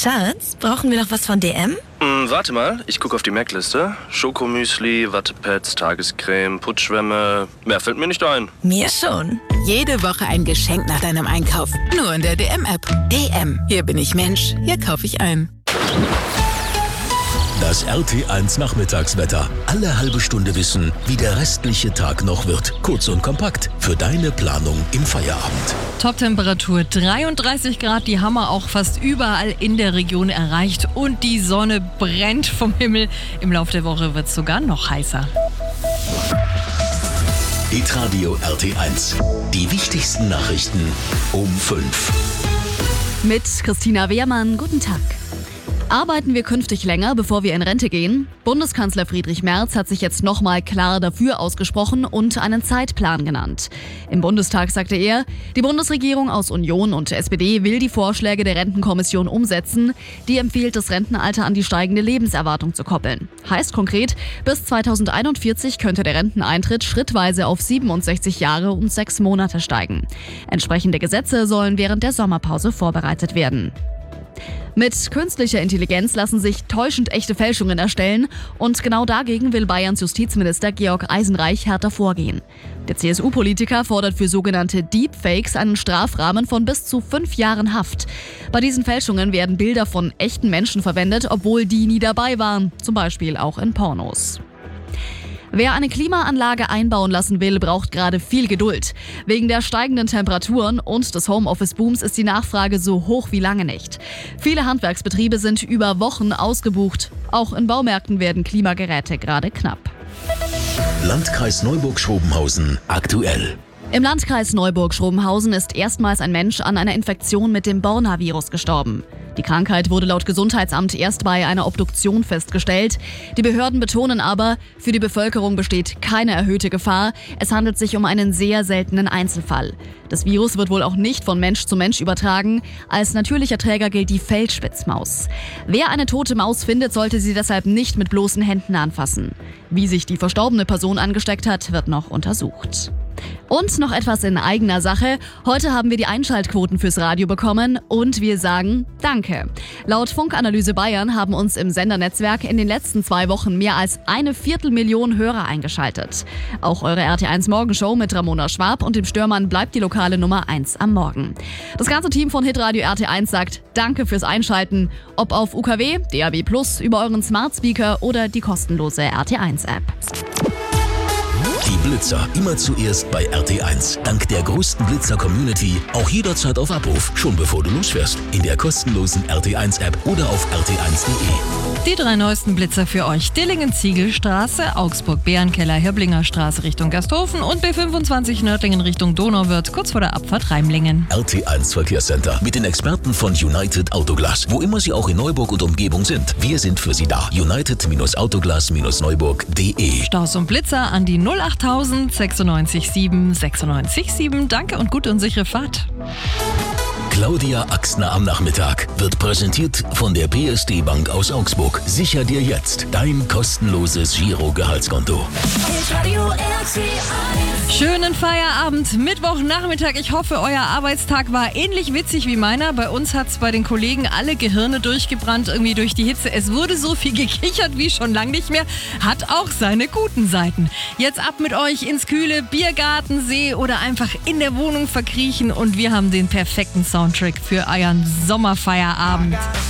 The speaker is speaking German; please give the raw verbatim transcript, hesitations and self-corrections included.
Schatz, brauchen wir noch was von D M? Hm, warte mal, ich gucke auf die Merkliste. Schokomüsli, Wattepads, Tagescreme, Putzschwämme. Mehr fällt mir nicht ein. Mir schon. Jede Woche ein Geschenk nach deinem Einkauf. Nur in der D M-App. D M. Hier bin ich Mensch. Hier kaufe ich ein. Das R T eins Nachmittagswetter. Alle halbe Stunde wissen, wie der restliche Tag noch wird. Kurz und kompakt für deine Planung im Feierabend. Top-Temperatur dreiunddreißig Grad, die haben wir auch fast überall in der Region erreicht. Und die Sonne brennt vom Himmel. Im Laufe der Woche wird es sogar noch heißer. Hitradio R T eins. Die wichtigsten Nachrichten um fünf. Mit Christina Wehrmann, guten Tag. Arbeiten wir künftig länger, bevor wir in Rente gehen? Bundeskanzler Friedrich Merz hat sich jetzt nochmal klar dafür ausgesprochen und einen Zeitplan genannt. Im Bundestag sagte er, die Bundesregierung aus Union und S P D will die Vorschläge der Rentenkommission umsetzen. Die empfiehlt, das Rentenalter an die steigende Lebenserwartung zu koppeln. Heißt konkret, bis zweitausendeinundvierzig könnte der Renteneintritt schrittweise auf siebenundsechzig Jahre und sechs Monate steigen. Entsprechende Gesetze sollen während der Sommerpause vorbereitet werden. Mit künstlicher Intelligenz lassen sich täuschend echte Fälschungen erstellen und genau dagegen will Bayerns Justizminister Georg Eisenreich härter vorgehen. Der C S U-Politiker fordert für sogenannte Deepfakes einen Strafrahmen von bis zu fünf Jahren Haft. Bei diesen Fälschungen werden Bilder von echten Menschen verwendet, obwohl die nie dabei waren, zum Beispiel auch in Pornos. Wer eine Klimaanlage einbauen lassen will, braucht gerade viel Geduld. Wegen der steigenden Temperaturen und des Homeoffice-Booms ist die Nachfrage so hoch wie lange nicht. Viele Handwerksbetriebe sind über Wochen ausgebucht. Auch in Baumärkten werden Klimageräte gerade knapp. Landkreis Neuburg-Schrobenhausen aktuell. Im Landkreis Neuburg-Schrobenhausen ist erstmals ein Mensch an einer Infektion mit dem Borna-Virus gestorben. Die Krankheit wurde laut Gesundheitsamt erst bei einer Obduktion festgestellt. Die Behörden betonen aber, für die Bevölkerung besteht keine erhöhte Gefahr. Es handelt sich um einen sehr seltenen Einzelfall. Das Virus wird wohl auch nicht von Mensch zu Mensch übertragen. Als natürlicher Träger gilt die Feldspitzmaus. Wer eine tote Maus findet, sollte sie deshalb nicht mit bloßen Händen anfassen. Wie sich die verstorbene Person angesteckt hat, wird noch untersucht. Und noch etwas in eigener Sache. Heute haben wir die Einschaltquoten fürs Radio bekommen und wir sagen Danke. Laut Funkanalyse Bayern haben uns im Sendernetzwerk in den letzten zwei Wochen mehr als eine Viertelmillion Hörer eingeschaltet. Auch eure R T eins Morgenshow mit Ramona Schwab und dem Störmann bleibt die lokale Nummer eins am Morgen. Das ganze Team von Hitradio R T eins sagt Danke fürs Einschalten. Ob auf U K W, D A B plus, über euren Smart Speaker oder die kostenlose R T eins App. Die Blitzer immer zuerst bei R T eins. Dank der größten Blitzer-Community auch jederzeit auf Abruf, schon bevor du losfährst. In der kostenlosen R T eins App oder auf r t eins punkt de. Die drei neuesten Blitzer für euch. Dillingen-Ziegelstraße, Augsburg-Bärenkeller, Hirblinger Straße Richtung Gasthofen und B fünfundzwanzig Nördlingen Richtung Donauwörth, kurz vor der Abfahrt Reimlingen. R T eins Verkehrscenter mit den Experten von United Autoglas. Wo immer sie auch in Neuburg und Umgebung sind, wir sind für sie da. United Autoglas Neuburg punkt de. Staus und Blitzer an die null achttausend sechsundneunzig sieben sechsundneunzig sieben. Danke und gute und sichere Fahrt. Claudia Axner am Nachmittag wird präsentiert von der P S D Bank aus Augsburg. Sicher dir jetzt dein kostenloses Giro-Gehaltskonto. Schönen Feierabend, Mittwochnachmittag. Ich hoffe, euer Arbeitstag war ähnlich witzig wie meiner. Bei uns hat es bei den Kollegen alle Gehirne durchgebrannt, irgendwie durch die Hitze. Es wurde so viel gekichert wie schon lange nicht mehr. Hat auch seine guten Seiten. Jetzt ab mit euch ins kühle Biergarten, See oder einfach in der Wohnung verkriechen und wir haben den perfekten Soundtrack für euren Sommerfeierabend.